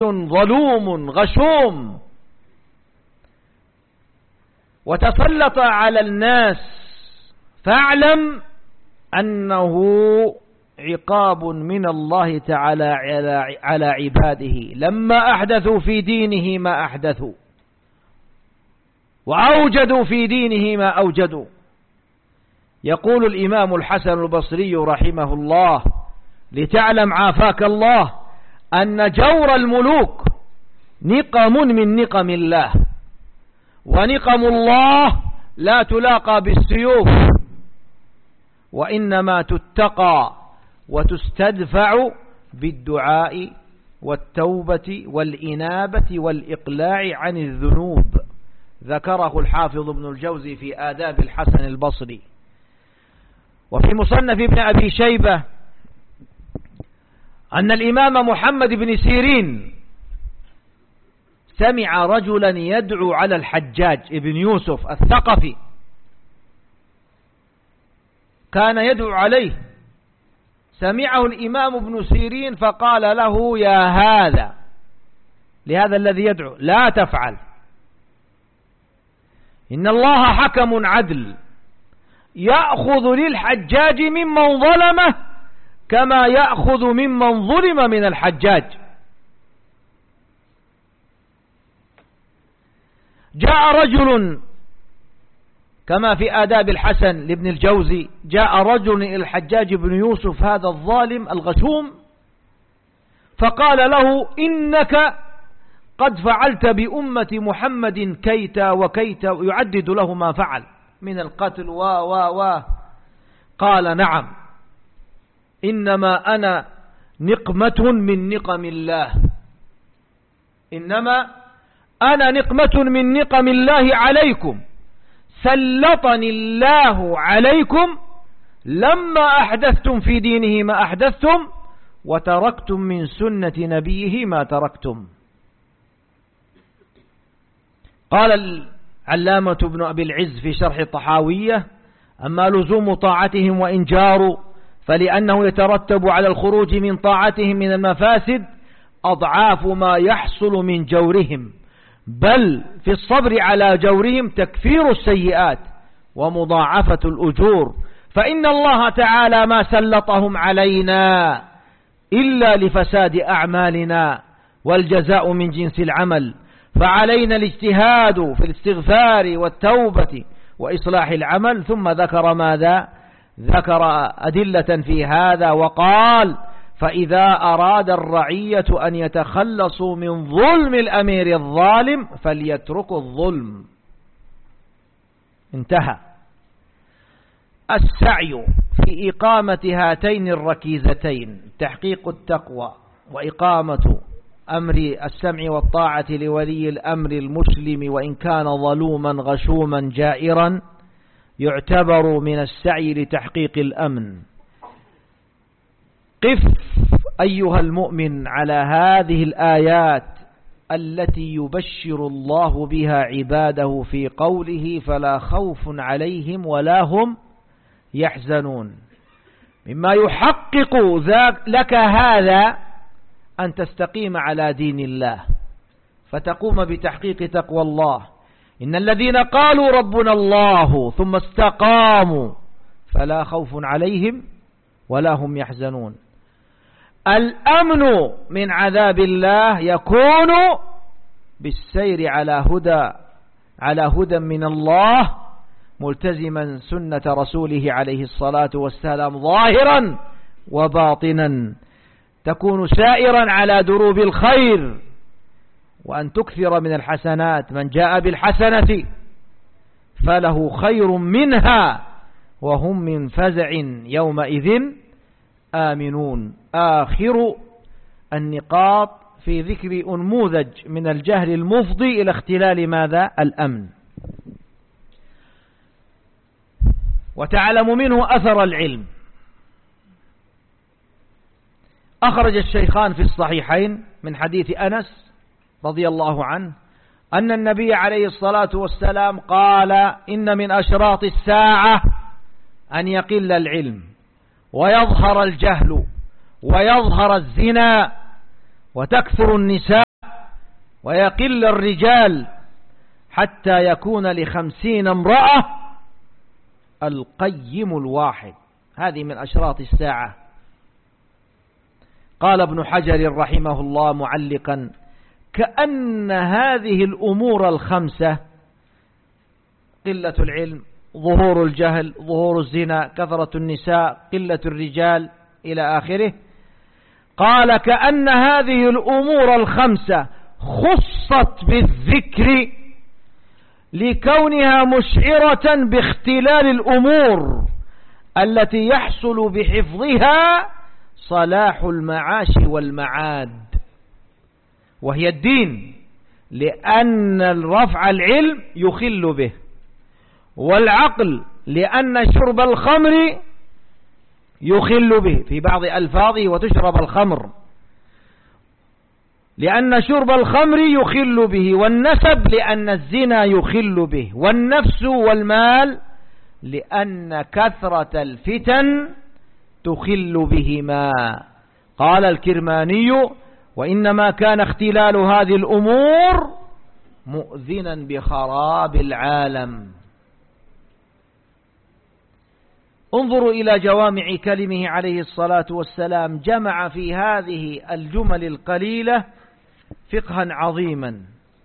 ظلوم غشوم وتسلط على الناس، فاعلم أنه عقاب من الله تعالى على عباده لما أحدثوا في دينه ما أحدثوا وأوجدوا في دينه ما أوجدوا. يقول الإمام الحسن البصري رحمه الله: لتعلم عافاك الله أن جور الملوك نقم من نقم الله، ونقم الله لا تلاقى بالسيوف، وإنما تتقى وتستدفع بالدعاء والتوبة والإنابة والإقلاع عن الذنوب. ذكره الحافظ ابن الجوزي في آداب الحسن البصري. وفي مصنف ابن أبي شيبة أن الإمام محمد بن سيرين سمع رجلا يدعو على الحجاج ابن يوسف الثقفي، كان يدعو عليه، سمعه الإمام ابن سيرين فقال له: يا هذا، لهذا الذي يدعو، لا تفعل، إن الله حكم عدل يأخذ للحجاج ممن ظلمه كما يأخذ ممن ظلم من الحجاج. جاء رجل كما في آداب الحسن لابن الجوزي، جاء رجل إلى الحجاج بن يوسف هذا الظالم الغشوم فقال له: إنك قد فعلت بأمة محمد كيتا وكيتا، ويعدد له ما فعل من القتل قال: نعم، إنما أنا نقمة من نقم الله، إنما أنا نقمة من نقم الله عليكم، سلطني الله عليكم لما أحدثتم في دينه ما أحدثتم وتركتم من سنة نبيه ما تركتم. قال العلامة ابن أبي العز في شرح الطحاوية: أما لزوم طاعتهم وإن جاروا فلأنه يترتب على الخروج من طاعتهم من المفاسد أضعاف ما يحصل من جورهم، بل في الصبر على جورهم تكفير السيئات ومضاعفة الأجور، فإن الله تعالى ما سلطهم علينا إلا لفساد أعمالنا، والجزاء من جنس العمل، فعلينا الاجتهاد في الاستغفار والتوبة وإصلاح العمل. ثم ذكر ماذا؟ ذكر أدلة في هذا وقال: فإذا أراد الرعية أن يتخلصوا من ظلم الأمير الظالم فليتركوا الظلم. انتهى. السعي في إقامة هاتين الركيزتين، تحقيق التقوى وإقامة أمر السمع والطاعة لولي الأمر المسلم وإن كان ظلوما غشوما جائرا، يعتبر من السعي لتحقيق الأمن. قف أيها المؤمن على هذه الآيات التي يبشر الله بها عباده في قوله: فلا خوف عليهم ولا هم يحزنون. مما يحقق لك هذا أن تستقيم على دين الله، فتقوم بتحقيق تقوى الله. إن الذين قالوا ربنا الله ثم استقاموا فلا خوف عليهم ولا هم يحزنون. الأمن من عذاب الله يكون بالسير على هدى من الله، ملتزما سنة رسوله عليه الصلاة والسلام ظاهرا وباطنا، تكون سائرا على دروب الخير، وأن تكثر من الحسنات. من جاء بالحسنة فله خير منها وهم من فزع يومئذ آمنون. آخر النقاط في ذكر أنموذج من الجهل المفضي إلى اختلال ماذا؟ الأمن. وتعلم منه أثر العلم. أخرج الشيخان في الصحيحين من حديث أنس رضي الله عنه أن النبي عليه الصلاة والسلام قال: إن من أشراط الساعة أن يقل العلم ويظهر الجهل ويظهر الزنا وتكثر النساء ويقل الرجال حتى يكون ل50 امرأة القيم الواحد. هذه من أشراط الساعة. قال ابن حجر رحمه الله معلقا: كأن هذه الأمور ال5: قلة العلم، ظهور الجهل، ظهور الزنا، كثرة النساء، قلة الرجال إلى آخره، قال كأن هذه الأمور ال5 خصت بالذكر لكونها مشعرة باختلال الأمور التي يحصل بحفظها صلاح المعاش والمعاد، وهي الدين، لأن رفع العلم يخل به، والعقل لأن شرب الخمر يخل به في بعض ألفاظه وتشرب الخمر، لأن شرب الخمر يخل به، والنسب لأن الزنا يخل به، والنفس والمال لأن كثرة الفتن تخل بهما. قال الكرماني: وإنما كان اختلال هذه الأمور مؤذنا بخراب العالم. انظروا إلى جوامع كلمه عليه الصلاة والسلام، جمع في هذه الجمل القليلة فقها عظيما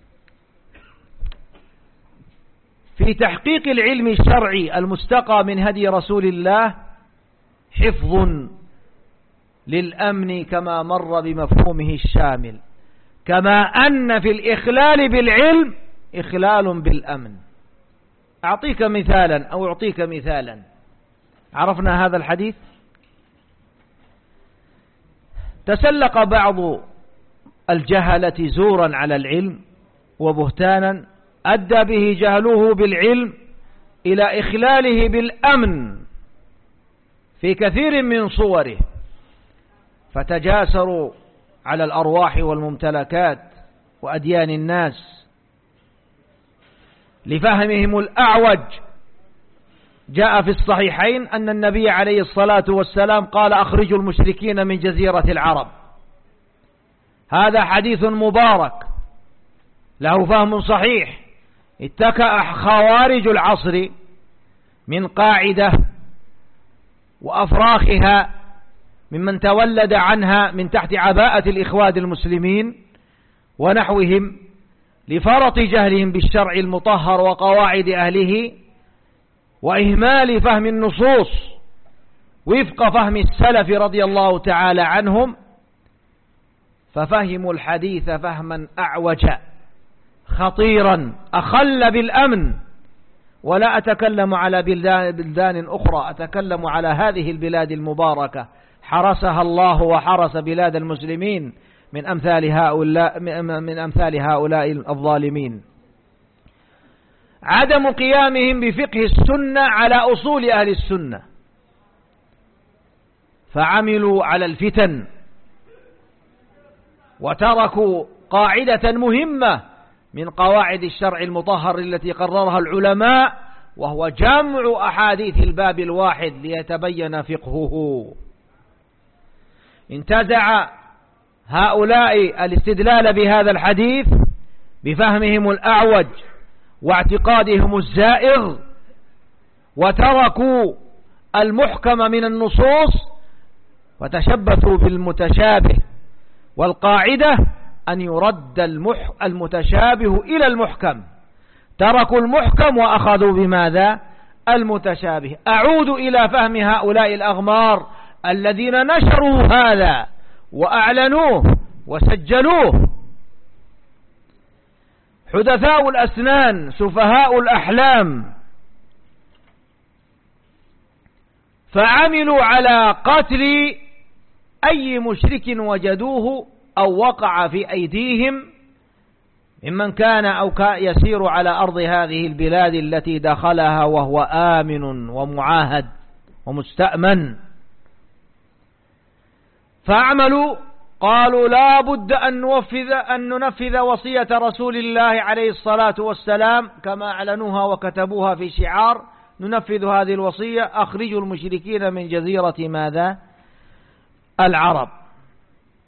في تحقيق العلم الشرعي المستقى من هدي رسول الله، حفظ للأمن كما مر بمفهومه الشامل، كما أن في الإخلال بالعلم إخلال بالأمن. أعطيك مثالا. عرفنا هذا الحديث. تسلق بعض الجهلة زورا على العلم وبهتانا أدى به جهله بالعلم إلى إخلاله بالأمن في كثير من صوره، فتجاسروا على الأرواح والممتلكات وأديان الناس لفهمهم الأعوج. جاء في الصحيحين أن النبي عليه الصلاة والسلام قال: أخرجوا المشركين من جزيرة العرب. هذا حديث مبارك له فهم صحيح. اتكأ خوارج العصر من قاعدة وأفراخها ممن تولد عنها من تحت عباءة الإخوان المسلمين ونحوهم، لفرط جهلهم بالشرع المطهر وقواعد أهله، وإهمال فهم النصوص وفق فهم السلف رضي الله تعالى عنهم، ففهموا الحديث فهما أعوجا خطيرا أخل بالأمن. ولا أتكلم على بلدان أخرى، أتكلم على هذه البلاد المباركة حرسها الله وحرس بلاد المسلمين من أمثال هؤلاء الظالمين. عدم قيامهم بفقه السنة على أصول أهل السنة، فعملوا على الفتن وتركوا قاعدة مهمة من قواعد الشرع المطهر التي قررها العلماء، وهو جمع أحاديث الباب الواحد ليتبين فقهه. انتزع هؤلاء الاستدلال بهذا الحديث بفهمهم الأعوج واعتقادهم الزائغ، وتركوا المحكم من النصوص وتشبثوا بالمتشابه. والقاعدة أن يرد المتشابه إلى المحكم. تركوا المحكم وأخذوا بماذا؟ المتشابه. أعود إلى فهم هؤلاء الأغمار الذين نشروا هذا وأعلنوه وسجلوه. حدثاء الأسنان، سفهاء الأحلام، فعملوا على قتل أي مشرك وجدوه أو وقع في أيديهم ممن كان أو يسير على أرض هذه البلاد التي دخلها وهو آمن ومعاهد ومستأمن. فعملوا، قالوا لا بد أن ننفذ وصية رسول الله عليه الصلاة والسلام كما أعلنوها وكتبوها في شعار: ننفذ هذه الوصية، أخرجوا المشركين من جزيرة ماذا؟ العرب.